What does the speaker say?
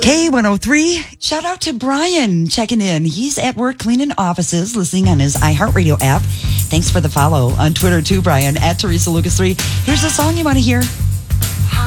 K103. Shout out to Brian checking in. He's at work cleaning offices, listening on his iHeartRadio app. Thanks for the follow on Twitter too, Brian, at Teresa Lucas 3. Here's the song you want to hear.